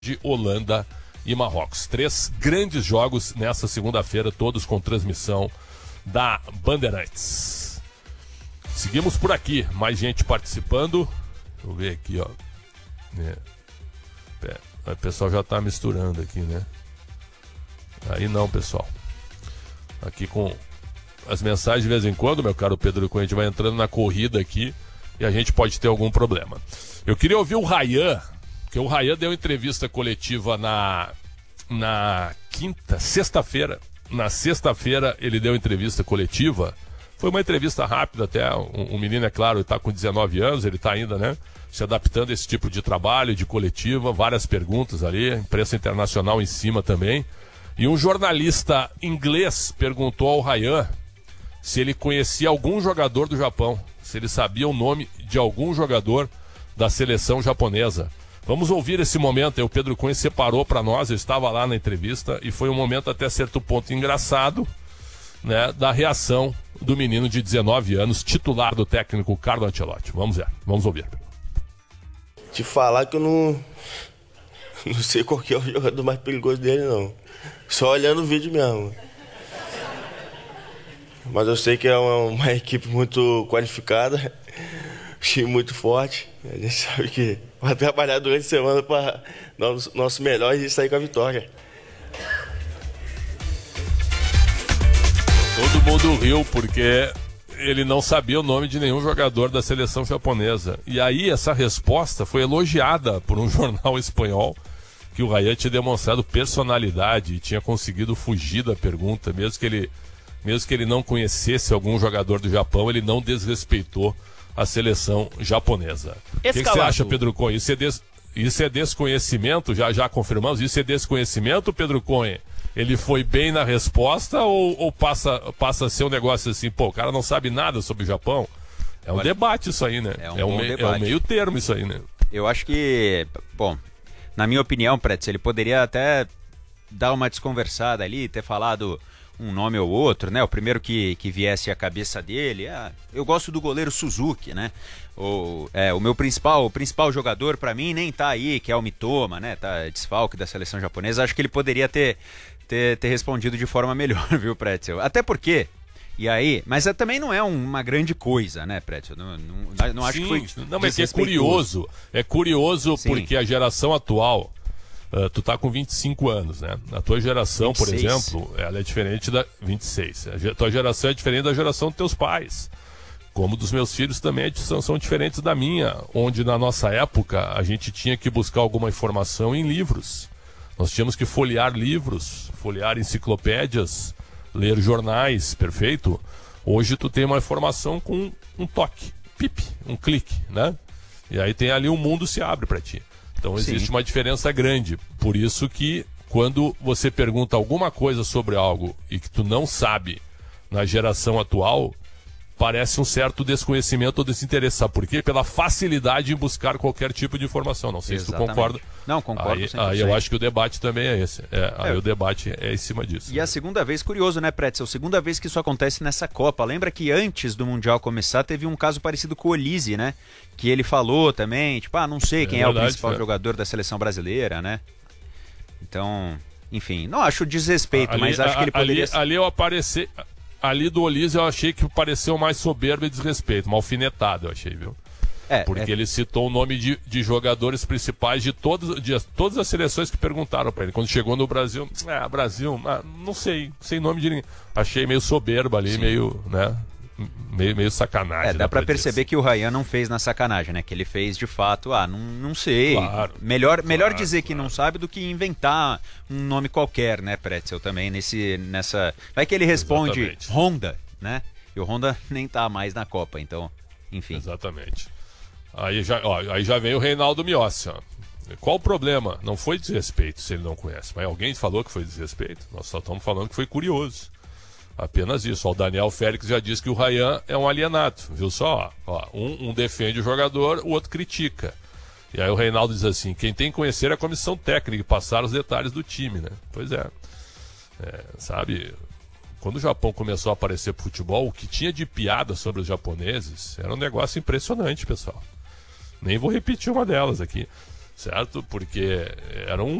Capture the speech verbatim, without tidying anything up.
de Holanda e Marrocos. Três grandes jogos nessa segunda-feira, todos com transmissão da Bandeirantes. Seguimos por aqui, mais gente participando. Deixa eu ver aqui, ó. É. O pessoal já tá misturando aqui, né? Aí não, pessoal. Aqui com as mensagens de vez em quando, meu caro Pedro Cunha, a gente vai entrando na corrida aqui e a gente pode ter algum problema. Eu queria ouvir o Rayan, porque o Rayan deu entrevista coletiva na, na quinta, sexta-feira. Na sexta-feira ele deu entrevista coletiva. Foi uma entrevista rápida até. O, o menino, é claro, está com dezenove anos, ele está ainda, né, se adaptando a esse tipo de trabalho, de coletiva, várias perguntas ali, imprensa internacional em cima também. E um jornalista inglês perguntou ao Rayan se ele conhecia algum jogador do Japão, se ele sabia o nome de algum jogador da seleção japonesa. Vamos ouvir esse momento. O Pedro Cunha separou para nós, eu estava lá na entrevista, e foi um momento até certo ponto engraçado, né, da reação do menino de dezenove anos, titular do técnico Carlo Ancelotti. Vamos ver, vamos ouvir. Te falar que eu não, não sei qual que é o jogador mais perigoso dele, não. Só olhando o vídeo mesmo. Mas eu sei que é uma, uma equipe muito qualificada, time muito forte. A gente sabe que vai trabalhar durante a semana para nosso, nosso melhor e sair com a vitória. Todo mundo riu porque ele não sabia o nome de nenhum jogador da seleção japonesa. E aí essa resposta foi elogiada por um jornal espanhol, que o Rayan tinha demonstrado personalidade e tinha conseguido fugir da pergunta, mesmo que ele, mesmo que ele não conhecesse algum jogador do Japão, ele não desrespeitou a seleção japonesa. O que, que você acha, Pedro Cunha? Isso é, des... Isso é desconhecimento? Já, já confirmamos? Isso é desconhecimento, Pedro Cunha? Ele foi bem na resposta ou, ou passa, passa a ser um negócio assim, pô, o cara não sabe nada sobre o Japão? É um Olha, debate isso aí, né? É um, é um, me... é um meio termo isso aí, né? Eu acho que, bom, na minha opinião, Pretz, ele poderia até dar uma desconversada ali, ter falado um nome ou outro, né? O primeiro que, que viesse à cabeça dele, ah, eu gosto do goleiro Suzuki, né? O, é, o meu principal, o principal jogador para mim nem tá aí, que é o Mitoma, né? Tá desfalque da seleção japonesa. Acho que ele poderia ter, ter, ter respondido de forma melhor, viu, Pretzel? Até porque, e aí, mas é, também não é um, uma grande coisa, né, Pretzel? Não, não, não acho Sim, que foi. Não, mas é curioso. É curioso Sim. porque a geração atual. Uh, tu tá com vinte e cinco anos, né? A tua geração, vinte e seis. Por exemplo, ela é diferente da... vinte e seis. A tua geração é diferente da geração dos teus pais. Como dos meus filhos também são, são diferentes da minha. Onde na nossa época a gente tinha que buscar alguma informação em livros. Nós tínhamos que folhear livros, folhear enciclopédias, ler jornais, perfeito? Hoje tu tem uma informação com um toque, pip, um clique, né? E aí tem ali um mundo se abre para ti. Então existe Sim. uma diferença grande. Por isso que quando você pergunta alguma coisa sobre algo e que tu não sabe na geração atual, parece um certo desconhecimento ou desinteresse. Sabe por quê? Pela facilidade em buscar qualquer tipo de informação. Não sei Exatamente. Se tu concorda. Não, concordo aí, aí eu acho que o debate também é esse. É, aí é. o debate é em cima disso. E a segunda vez, curioso, né, Pretzel? Segunda vez que isso acontece nessa Copa. Lembra que antes do Mundial começar teve um caso parecido com o Olise, né? Que ele falou também, tipo, ah, não sei quem é, verdade, é o principal é. jogador da seleção brasileira, né? Então, enfim, não acho desrespeito, ali, mas acho que ele poderia... Ali, ali eu apareci... Ali do Olise eu achei que pareceu mais soberba e desrespeito, uma alfinetada eu achei, viu? É, Porque é... ele citou o nome de, de jogadores principais de, todos, de todas as seleções que perguntaram para ele. Quando chegou no Brasil, ah, Brasil, ah, não sei, sem nome de ninguém. Achei meio soberba ali, Sim. meio, né? Meio, meio sacanagem. É, dá pra perceber que o Rayan não fez na sacanagem, né? Que ele fez de fato, ah, não, não sei. Claro, melhor claro, melhor dizer que claro. não sabe do que inventar um nome qualquer, né, Pretzel, também nesse, nessa... Vai que ele responde Exatamente. Honda, né? E o Honda nem tá mais na Copa, então, enfim. Exatamente. Aí já, ó, aí já vem o Reinaldo Miossi, ó. Qual o problema? Não foi desrespeito se ele não conhece, mas alguém falou que foi desrespeito? Nós só estamos falando que foi curioso. Apenas isso. O Daniel Félix já disse que o Rayan é um alienado. Viu só? Ó, um, um defende o jogador, o outro critica. E aí o Reinaldo diz assim, quem tem que conhecer é a comissão técnica e passar os detalhes do time, né? Pois é. é sabe, quando o Japão começou a aparecer pro futebol, o que tinha de piada sobre os japoneses era um negócio impressionante, pessoal. Nem vou repetir uma delas aqui. certo? Porque era um